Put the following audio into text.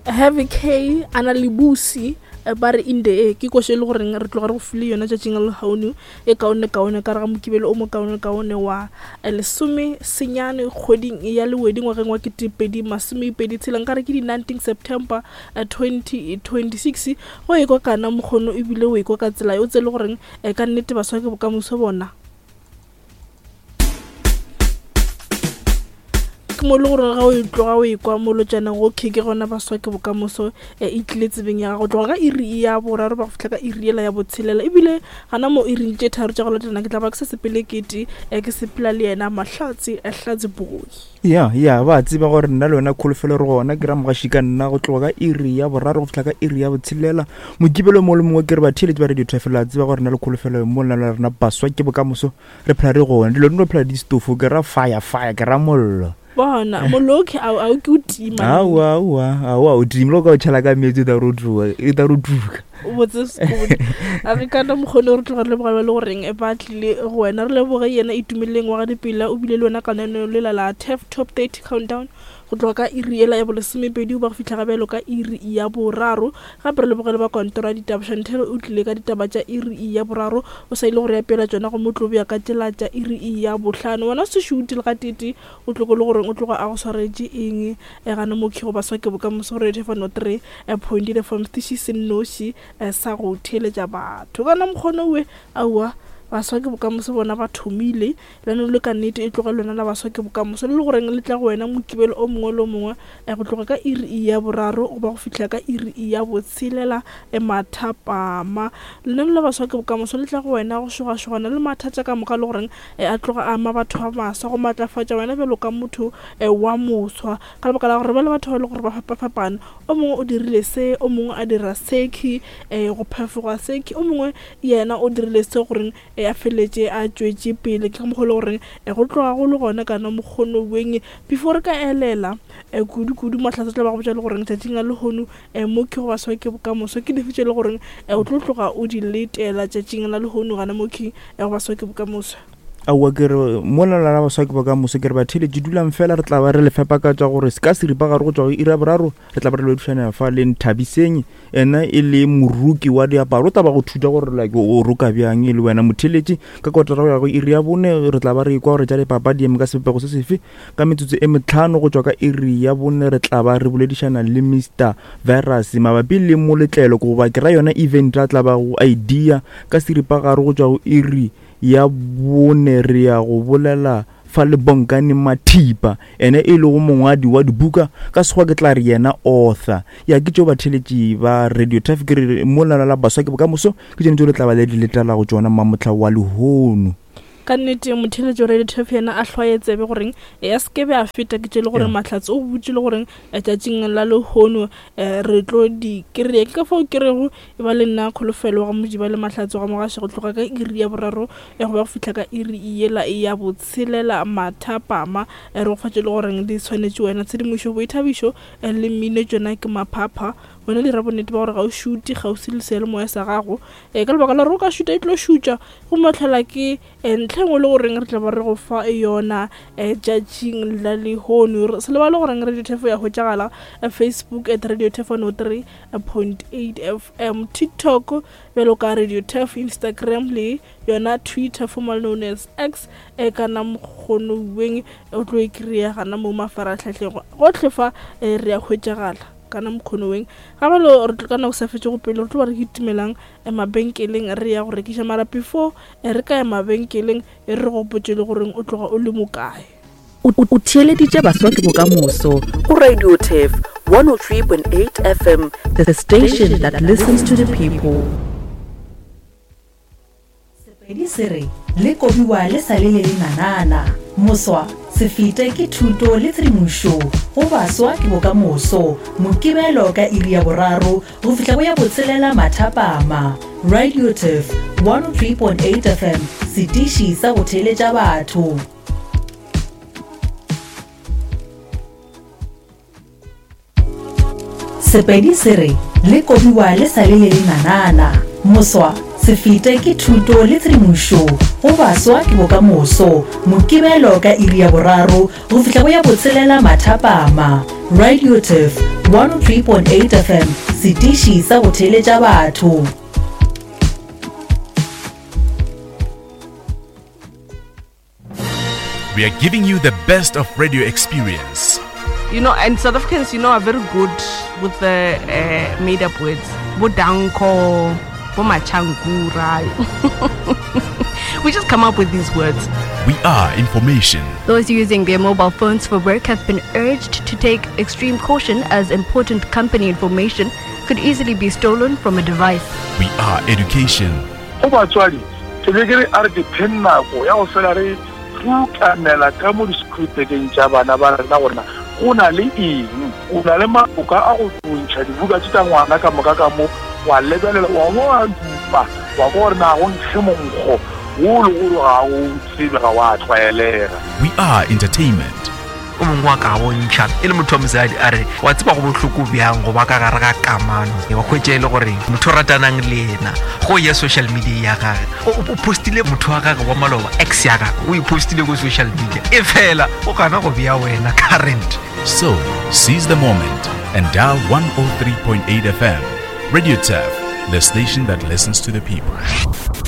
Heavy K ana libusi ba re in the air ke go shele gore re tloga re go file yona tša tšing le haunu e kaone ka re ga mokibelo o mo kaone wa lesome senyane kgoding ya leweding ngwageng wa 2026 ka re ke di 19 September 2026 go e kwa kana mokgono ebile o e kwa ka tsela yo tse le gore ka nnete baswa ke bokamoso bona mo le gore ga o itloga o ikwa mo lotjana go ke gona baswa ke bokamoso e tlile tsebeng ya go tloga ga iri ya boraro ba go fitla ka iri ya botshelela ebile gana mo iri tše tharo tša go lotana ke tla ba ke se sepelekete ke sepela le yena Mahlatse boy ya ba tseba gore nna le wena kholofelo re gona ke ra mogashika nna go tloga ka iri ya boraro go fitla ka iri ya botshelela mokibelo mo le mongwe ke re ba theletše ba radio trafela tseba gore nna le kholofelo mo le rena baswa ke bokamoso re phela re gona dilo no phela di stofo ke ra fire ke ra mollo bona moloki a o ke utima awa o dimlo ka o tšhala ka metsi da rotuka botse sekodi a re kana mogone re tloga le bogale le goreng e batlile go wena re leboge yena e tumeleng wa ga dipela o bile le wena kananeo le la TEF Top 30 Countdown go tloga ka iri ya bolesomepedi o ba go fitlha ga belo ka iri ya boraro gape re lebogele ba kontora ditaba Chantel o tlile ka ditaba tša iri ya boraro o sa ile gore ya pela tsona go motlobi ya ka tšela tša iri ya bohlano wena se šuti le ga tete o tloko le gore o tloga a go swaretše eng gana mo kego baswa ke bokamoso gore tefano 3.0 from stiši sennoši sa go theletša batho kana mokgono we aua baswa ke bokamoso bona ba thomile leno le ka nnete e tloga lona la baswa ke bokamoso le goreng le tla go wena mokibelo o mongwe le mongwe go tloga ka iri ya boraro o ba go fitla ka iri ya botshelela mathapama leno le baswa ke bokamoso le tla go wena go šogašogana le mathata ka moka le goreng a tloga a ama batho ba maswa go matlafatša wena bjalo ka motho wa moswa ka lebaka la gore ba le batho ba le gore ba fapafapane o mongwe o dirile se o mongwe a dira seki go phefoga seki o mongwe yena o dirile se goreng a feletše a tšwetše pele ke mogolo gore go tloga go le gona kana mokgono weng before ka elela kudu Mahlatse tla ba go botša le gore tšatšing a lehono mo ke go baswa ke bokamoso ke difetše le gore o tloga o di letela tšatšing la lehono gana mo ke go baswa ke bokamoso awa ke re mola la baswa ke bokamoso ke re ba theletše dulang fela re tla ba re le fepa ka tša gore se ka seripa gare go tšwa go ira boraro re tla ba re lodišana fa le Nthabiseng ena e le moruki wa diaparo o tla ba go thuta gore like o roka bjang le wena motheletše ka kotara go ya go iri ya bone re tla ba re kwa gore tša dipapadi eme ka sepego se sefe ka metsotso e metlhano go tšwa ka iri ya bone re tla ba re boledišana le Mr Virus mabapi le moletlelo go ba ke ra yona event a tla ba go idea ka seripa gare go tšwa go iri ya bone re ya go bolela fa le bonkane Mathipa ene e le go mongwadi wa dibuka ka segwa ke tla re yena author ya ke tšo ba theletše ba radio traffic re molala la baswa ke bokamoso ke tšene tšo le tla ba le di letela go tšona mamotla wa lehono ka nnete motheletšo radio TEF yena a hlwaetsebe goreng ya skebe a feta ke tšele gore Mahlatse o botse le goreng tšatšing la lehono re tlo di kry ke fao ke rego e ba le nna kholofelo ga modiba le Mahlatse ga mogaše go tloga ka iri ya boraro ya go ba go fitla ka iri yela ya botshelela mathapama re go fatše le goreng di tshwanetše wena tshedimošo boithabišo le mmino tšona ke maphapha wena le rabonnete ba gore ga o šuti ga o se le seele moya sa gago ka lebaka la gore o ka šuta e tlo šutša go motlhela ke ntlhengwe le goreng re tla ba re go fa yona tšatšing la lehono se le ba le goreng radio TEF ya hwetšagala Facebook at radio TEF 103.8 FM TikTok bjalo ka radio TEF Instagram le yona Twitter formerly known as X kana mokgono weng o tlo e kry-a gana mo mafaratlhatlheng gotlhe fa re ya hwetšagala kana mokgono weng ga ba lo re kana go sa fetse go pele re tlo ba re itimelang mabenkeleng re ya go rekiša mara before re ka ya mabenkeleng re go potše le gore o tloga o le mokae o theeleditše baswa ke bokamoso go radio TEF 103.8 FM the station that listens to the people sepedi sere le kobiwa le sale le nanana moswa se fete ke thuto le tshedimošo go baswa ke bokamoso mokibelo ka iri ya boraro go fihla go ya botshelela mathapama radio TEF 103.8 FM setiši sa go theeletša batho sepedi sere le kobiwa le sale le nanana moswa se fete ke thuto le tshedimošo go baswa ke bokamoso Mokibelo ka iri ya boraro go fihla go ya botshelela mathapama Radio TIF 103.8 FM setiši sa go theletša batho. We are giving you the best of radio experience. And South Africans, are very good with the made-up words. Bodanko, bomachangura. We just come up with these words. We are information. Those using their mobile phones for work have been urged to take extreme caution as important company information could easily be stolen from a device. We are education. Kanela ka mo discripting tša bana ba rena gorena go na le eng o na le maboka a go tsontšha dibuka tša ngwana ka moka ka mo wa lebelela wa mo a dupa wa gorena go ntshe monkgo wo le go ga o tsebe ga wa tlwaelega. We are entertainment. o mongwe wa ka bontšha e le motho wa mosadi a re wa tseba go bohloko bjang go ba ka gare ga kamano wa hwetša e le gore motho o ratanang le ena go ya social media ya gage o postile motho wa gage wa maloba ex ya gage o ipostile go social media e fela o gana go bea wena current. So seize the moment and dial 103.8 FM Radio TIF, the station that listens to the people.